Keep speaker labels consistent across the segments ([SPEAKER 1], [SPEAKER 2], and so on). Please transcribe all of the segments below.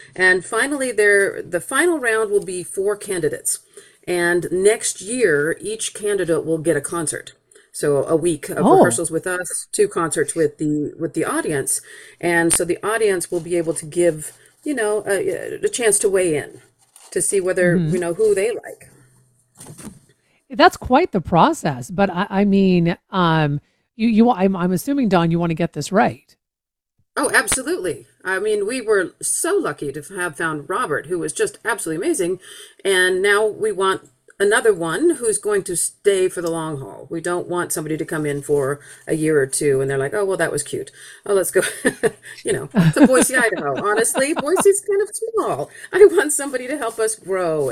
[SPEAKER 1] And finally, the final round will be four candidates. And next year, each candidate will get a concert. So a week of
[SPEAKER 2] Oh,
[SPEAKER 1] rehearsals with us, two concerts with the audience, and so the audience will be able to give a chance to weigh in to see whether
[SPEAKER 2] hmm,
[SPEAKER 1] who they like.
[SPEAKER 2] that's quite the process. But I mean, I'm assuming, Don, you want to get this right.
[SPEAKER 1] Oh, absolutely. I mean, we were so lucky to have found Robert, who was just absolutely amazing. And now we want another one who's going to stay for the long haul. We don't want somebody to come in for a year or two and they're like, oh, well, that was cute. Oh, let's go. To Boise, Idaho. Honestly, Boise's kind of small. I want somebody to help us grow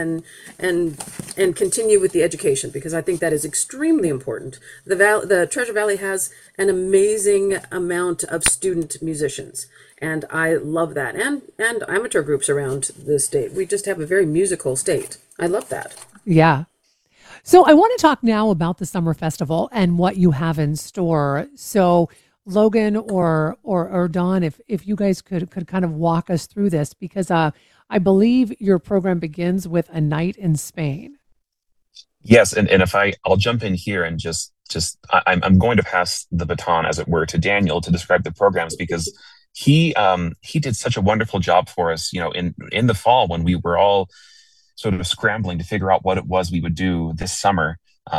[SPEAKER 1] and continue with the education because I think that is extremely important. The Treasure Valley has an amazing amount of student musicians, and I love that. And amateur groups around the state. We just have a very musical state. I love that.
[SPEAKER 2] Yeah. So I want to talk now about the summer festival and what you have in store. So Logan or Don, if you guys could kind of walk us through this because I believe your program begins with a night in Spain.
[SPEAKER 3] Yes, and if I'll jump in here and I'm going to pass the baton, as it were, to Daniel to describe the programs because he did such a wonderful job for us, in the fall when we were all sort of scrambling to figure out what it was we would do this summer.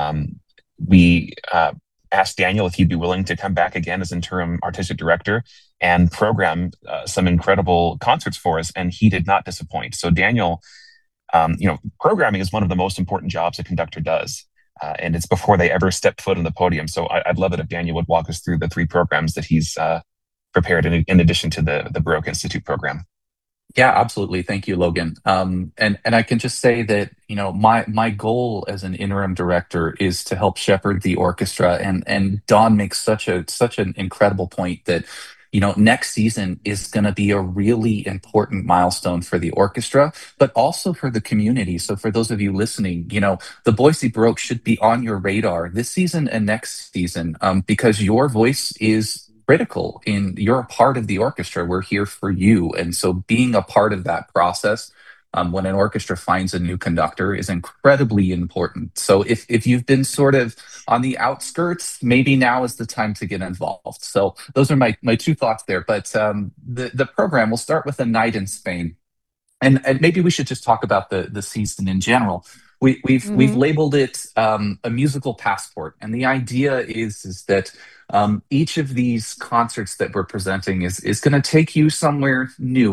[SPEAKER 3] We asked Daniel if he'd be willing to come back again as interim artistic director and program some incredible concerts for us, and he did not disappoint. So Daniel, programming is one of the most important jobs a conductor does. And it's before they ever step foot on the podium. So I'd love it if Daniel would walk us through the three programs that he's prepared in addition to the Baroque Institute program.
[SPEAKER 4] Yeah, absolutely. Thank you, Logan. And I can just say that, my goal as an interim director is to help shepherd the orchestra. And Don makes such an incredible point that, next season is going to be a really important milestone for the orchestra, but also for the community. So for those of you listening, the Boise Baroque should be on your radar this season and next season, because your voice is critical in you're a part of the orchestra. We're here for you. And so being a part of that process, when an orchestra finds a new conductor is incredibly important. So if you've been sort of on the outskirts, maybe now is the time to get involved. So those are my two thoughts there. But the program will start with a night in Spain. And maybe we should just talk about the season in general. We've
[SPEAKER 2] Hmm.
[SPEAKER 4] labeled it a musical passport, and the idea is that each of these concerts that we're presenting is going to take you somewhere new,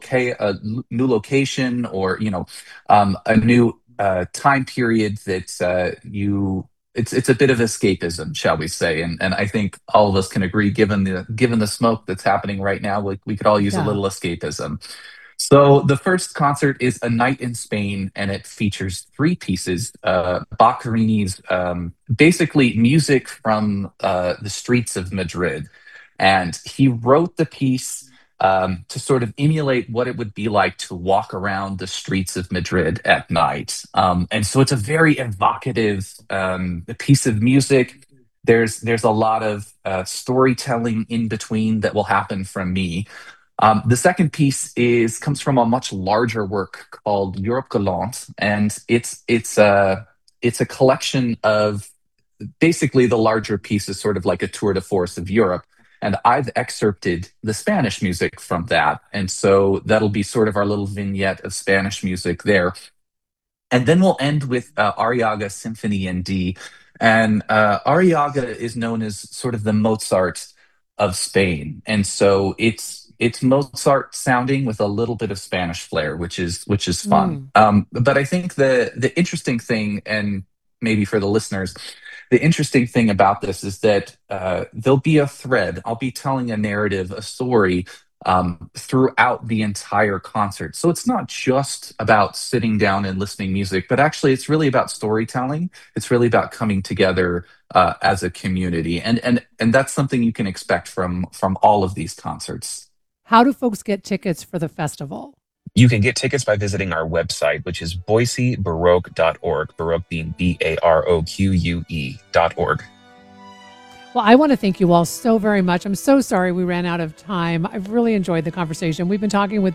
[SPEAKER 4] new location, or a new time period that you. It's a bit of escapism, shall we say? And I think all of us can agree, given the smoke that's happening right now, we could all use a
[SPEAKER 2] Yeah.
[SPEAKER 4] little escapism. So the first concert is A Night in Spain, and it features three pieces. Boccherini's basically music from the streets of Madrid, and he wrote the piece to sort of emulate what it would be like to walk around the streets of Madrid at night. And so it's a very evocative piece of music. There's a lot of storytelling in between that will happen from me. The second piece is comes from a much larger work called Europe Galante, and it's a collection of basically the larger piece is sort of like a tour de force of Europe. And I've excerpted the Spanish music from that. And so that'll be sort of our little vignette of Spanish music there. And then we'll end with Arriaga Symphony in D. And Arriaga is known as sort of the Mozart of Spain, and so it's Mozart sounding with a little bit of Spanish flair, which is fun.
[SPEAKER 2] Mm.
[SPEAKER 4] But I think the interesting thing, and maybe for the listeners, the interesting thing about this is that there'll be a thread. I'll be telling a narrative, a story throughout the entire concert. So it's not just about sitting down and listening music, but actually it's really about storytelling. It's really about coming together as a community, and that's something you can expect from all of these concerts.
[SPEAKER 2] How do folks get tickets for the festival?
[SPEAKER 3] You can get tickets by visiting our website, which is boisebaroque.org, Baroque being Baroque.org.
[SPEAKER 2] Well, I want to thank you all so very much. I'm so sorry we ran out of time. I've really enjoyed the conversation. We've been talking with